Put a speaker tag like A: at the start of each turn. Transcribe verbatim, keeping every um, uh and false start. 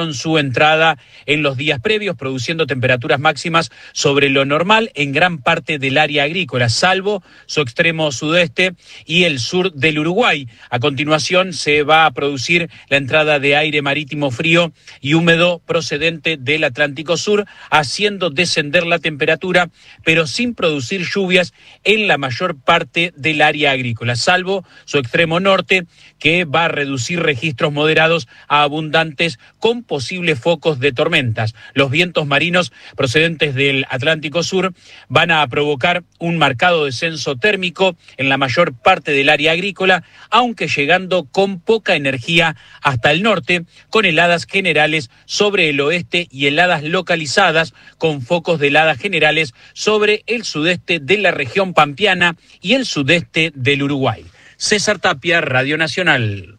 A: registraron su entrada en los días previos, produciendo temperaturas máximas sobre lo normal en gran parte del área agrícola, salvo su extremo sudeste y el sur del Uruguay. A continuación se va a producir la entrada de aire marítimo frío y húmedo procedente del Atlántico Sur, haciendo descender la temperatura, pero sin producir lluvias en la mayor parte del área agrícola, salvo su extremo norte, que va a reducir registros moderados a abundantes con posibles focos de tormentas. Los vientos marinos procedentes del Atlántico Sur van a provocar un marcado descenso térmico en la mayor parte del área agrícola, aunque llegando con poca energía hasta el norte, con heladas generales sobre el oeste y heladas localizadas con focos de heladas generales sobre el sudeste de la región pampeana y el sudeste del Uruguay. César Tapia, Radio Nacional.